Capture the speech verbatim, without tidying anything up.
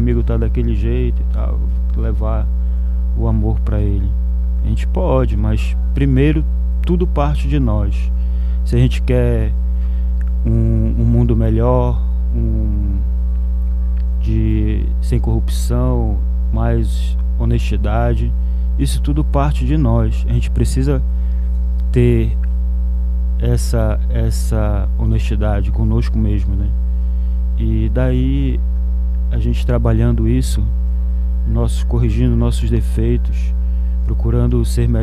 amigo tá daquele jeito e tal, levar o amor para ele. A gente pode, mas primeiro tudo parte de nós. Se a gente quer um, um mundo melhor, um de sem corrupção, mais honestidade, isso tudo parte de nós. A gente precisa ter essa essa honestidade conosco mesmo, né? E daí a gente trabalhando isso, nossos corrigindo nossos defeitos, procurando ser melhor